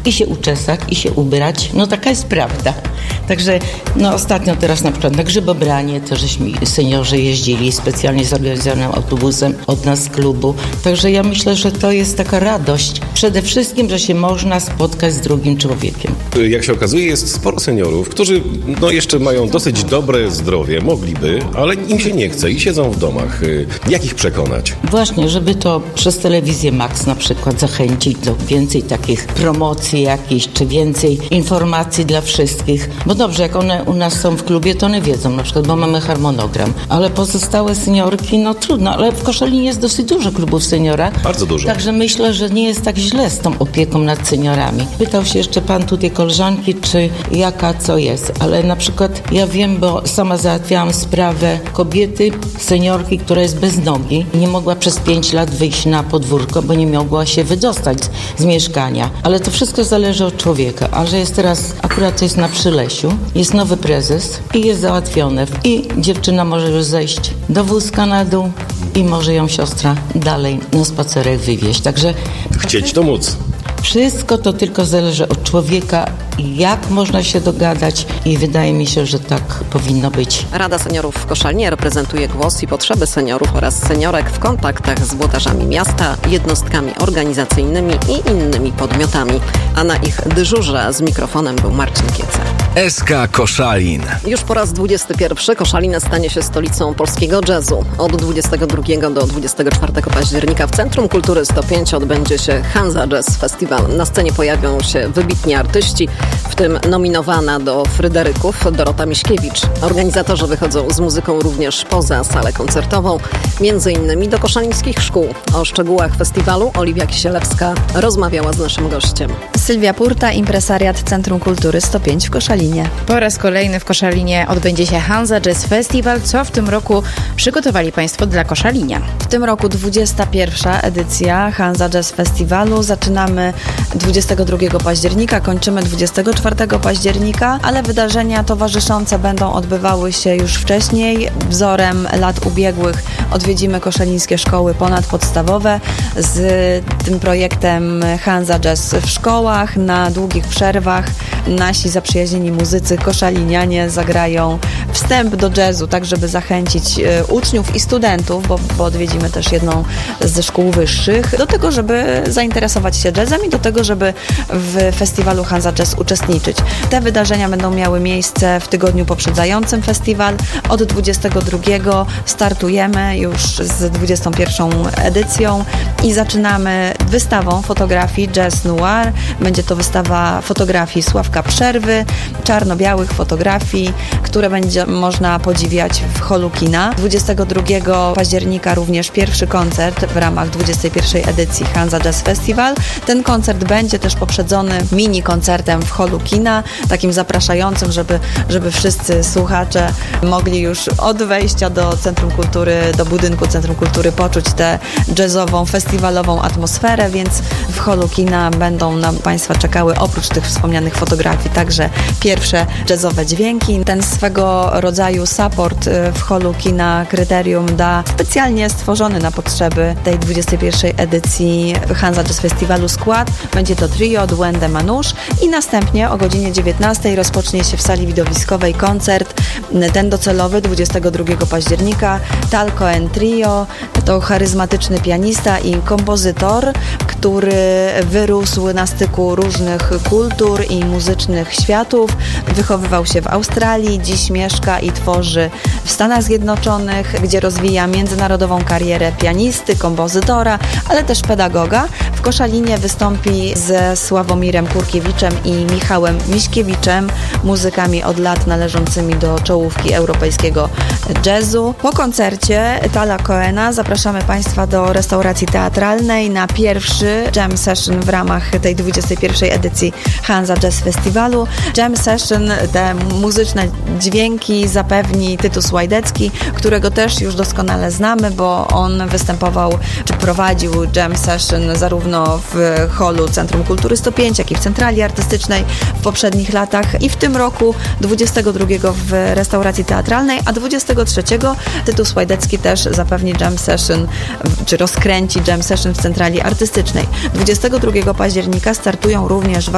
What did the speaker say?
i się uczesać, i się ubrać. No taka jest prawda. Także ostatnio teraz na przykład na Grzybobranie też żeśmy seniorzy jeździli specjalnie zorganizowanym autobusem od nas z klubu. Także ja myślę, że to jest taka radość. Przede wszystkim, że się można spotkać z drugim człowiekiem. Jak się okazuje, jest sporo seniorów, którzy jeszcze mają dosyć dobre zdrowie, mogliby, ale im się nie chce i siedzą w domach. Jak ich przekonać? Właśnie, żeby to przez telewizję Max na przykład zachęcić do więcej takich promocji jakichś, czy więcej informacji dla wszystkich. Bo dobrze, jak one u nas są w klubie, to one wiedzą na przykład, bo mamy harmonogram. Ale pozostałe seniorki, trudno, ale w Koszalinie jest dosyć dużo klubów seniora. Bardzo dużo. Także myślę, że nie jest tak źle z tą opieką nad seniorami. Pytał się jeszcze pan tutaj koleżanki, czy jaka co jest, ale na przykład ja wiem, bo sama załatwiałam sprawę kobiety, seniorki, która jest bez nogi. Nie mogła przez 5 lat wyjść na podwórko, bo nie mogła się wydostać z mieszkania. Ale to wszystko zależy od człowieka. A że jest teraz, akurat to jest na Przylesiu, jest nowy prezes i jest załatwione. I dziewczyna może już zejść do wózka na dół i może ją siostra dalej na spacerek wywieźć. Także chcieć to móc. Wszystko to tylko zależy od człowieka, jak można się dogadać i wydaje mi się, że tak powinno być. Rada Seniorów w Koszalinie reprezentuje głos i potrzeby seniorów oraz seniorek w kontaktach z włodarzami miasta, jednostkami organizacyjnymi i innymi podmiotami. A na ich dyżurze z mikrofonem był Marcin Kiece. SK Koszalin. Już po raz 21 Koszalin stanie się stolicą polskiego jazzu. Od 22 do 24 października w Centrum Kultury 105 odbędzie się Hansa Jazz Festival. Na scenie pojawią się wybitni artyści, w tym nominowana do Fryderyków Dorota Miśkiewicz. Organizatorzy wychodzą z muzyką również poza salę koncertową, między innymi do koszalińskich szkół. O szczegółach festiwalu Oliwia Kisielewska rozmawiała z naszym gościem. Sylwia Purta, impresariat Centrum Kultury 105 w Koszalinie. Po raz kolejny w Koszalinie odbędzie się Hansa Jazz Festival. Co w tym roku przygotowali Państwo dla Koszalinia? W tym roku 21. edycja Hansa Jazz Festiwalu. Zaczynamy 22 października, kończymy 24 października, ale wydarzenia towarzyszące będą odbywały się już wcześniej. Wzorem lat ubiegłych odwiedzimy koszalińskie szkoły ponadpodstawowe z tym projektem Hansa Jazz w szkołach. Na długich przerwach nasi zaprzyjaźnieni muzycy koszalinianie zagrają wstęp do jazzu, tak żeby zachęcić uczniów i studentów, bo odwiedzimy też jedną ze szkół wyższych, do tego, żeby zainteresować się jazzem i do tego, żeby w festiwalu Hansa Jazz uczestniczyć. Te wydarzenia będą miały miejsce w tygodniu poprzedzającym festiwal. Od 22 startujemy już z 21 edycją i zaczynamy wystawą fotografii Jazz Noir. Będzie to wystawa fotografii Sławka Przerwy, czarno-białych fotografii, które będzie można podziwiać w holu kina. 22 października również pierwszy koncert w ramach 21 edycji Hansa Jazz Festival. Ten koncert będzie też poprzedzony mini koncertem w holu kina, takim zapraszającym, żeby wszyscy słuchacze mogli już od wejścia do Centrum Kultury, do budynku Centrum Kultury poczuć tę jazzową, festiwalową atmosferę, więc w holu kina będą na Państwa czekały oprócz tych wspomnianych fotografii także pierwsze jazzowe dźwięki. Ten swego rodzaju support w holu kina Kryterium da specjalnie stworzony na potrzeby tej 21 edycji Hansa Jazz Festiwalu skład. Będzie to trio Duende Manusz i następnie o godzinie 19 rozpocznie się w sali widowiskowej koncert, ten docelowy 22 października. Tal Cohen Trio to charyzmatyczny pianista i kompozytor, który wyrósł na styku różnych kultur i muzycznych światów. Wychowywał się w Australii, dziś mieszka i tworzy w Stanach Zjednoczonych, gdzie rozwija międzynarodową karierę pianisty, kompozytora, ale też pedagoga. W Koszalinie wystąpi ze Sławomirem Kurkiewiczem i Michałem Miśkiewiczem, muzykami od lat należącymi do czołówki europejskiego jazzu. Po koncercie Tala Cohena zapraszamy Państwa do restauracji teatralnej na pierwszy jam session w ramach tej 21 edycji Hansa Jazz Festiwalu. Jam session, te muzyczne dźwięki zapewni Tytus Łajdecki, którego też już doskonale znamy, bo on występował czy prowadził jam session zarówno w holu Centrum Kultury 105, jak i w Centrali Artystycznej w poprzednich latach i w tym roku 22 w restauracji teatralnej, a 23 Tytus Łajdecki też zapewni jam session, czy rozkręci jam session w Centrali Artystycznej. 22 października startują również